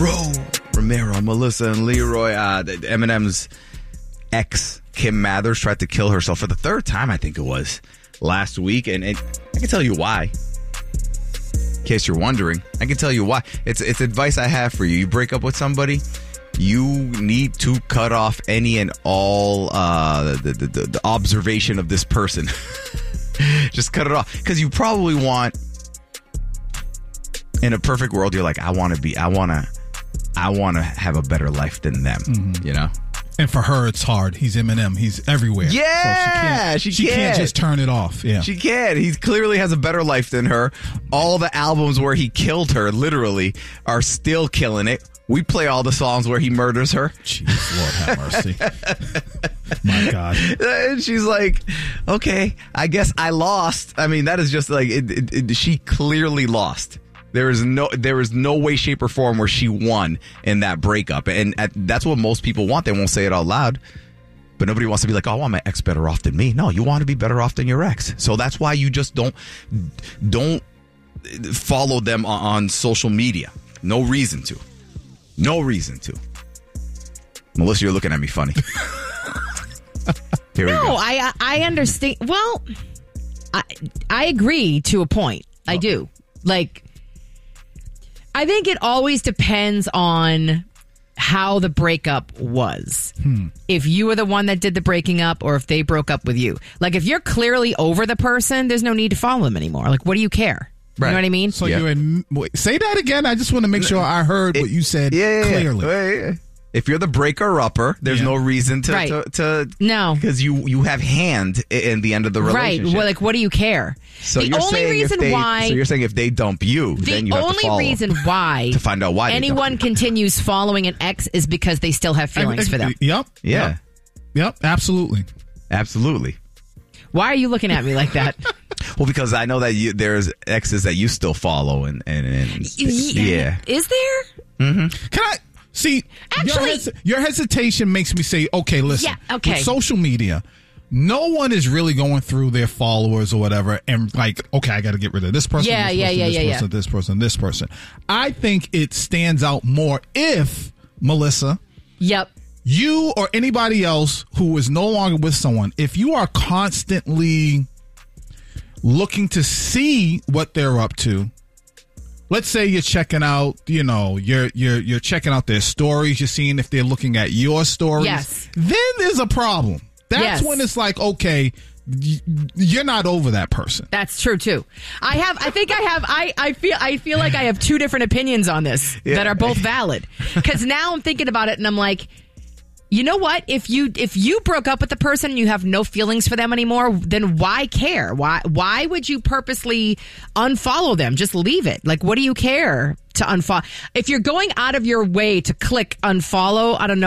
Romero, Melissa, and Leroy. Eminem's ex, Kim Mathers, tried to kill herself for the third time, I think it was, last week. And I can tell you why. In case you're wondering, I can tell you why. It's advice I have for you. You break up with somebody, you need to cut off any and all the observation of this person. Just cut it off. Because you probably want, in a perfect world, you're like, I want to have a better life than them, you know? And for her, it's hard. He's Eminem. He's everywhere. Yeah, so she can't just turn it off. Yeah, she can. He clearly has a better life than her. All the albums where he killed her, literally, are still killing it. We play all the songs where he murders her. Jeez, Lord have mercy. My God. And she's like, okay, I guess I lost. I mean, that is just like, she clearly lost. There is no way, shape, or form where she won in that breakup. And that's what most people want. They won't say it out loud. But nobody wants to be like, oh, I want my ex better off than me. No, you want to be better off than your ex. So that's why you just don't follow them on social media. No reason to. No reason to. Melissa, you're looking at me funny. Here we go. No, I understand. Well, I agree to a point. I do. Like, I think it always depends on how the breakup was. If you were the one that did the breaking up or if they broke up with you. Like, if you're clearly over the person, there's no need to follow them anymore. Like, what do you care? You know what I mean? So wait, say that again. I just want to make sure I heard what you said clearly. Yeah. If you're the breaker-upper, there's no reason to no, because you have hand in the end of the relationship. Right. Well, like, what do you care? So the only reason why. So you're saying if they dump you, then you have to follow. The only reason why to find out why anyone continues following an ex is because they still have feelings for them. Yep. Yeah. Yep. Absolutely. Why are you looking at me like that? Well, because I know that there's exes that you still follow, and yeah. Is there? Mm-hmm. Can I? See, actually, your hesitation makes me say, okay, listen. Yeah, okay. With social media, no one is really going through their followers or whatever and like, okay, I got to get rid of this person, this person. I think it stands out more if, Melissa, you or anybody else who is no longer with someone, if you are constantly looking to see what they're up to. Let's say you're checking out, you're checking out their stories. You're seeing if they're looking at your stories. Yes. Then there's a problem. That's when it's like, okay, you're not over that person. That's true too. I feel like I have two different opinions on this that are both valid. Because now I'm thinking about it and I'm like, you know what? If you broke up with the person and you have no feelings for them anymore, then why care? Why would you purposely unfollow them? Just leave it. Like, what do you care to unfollow? If you're going out of your way to click unfollow, I don't know.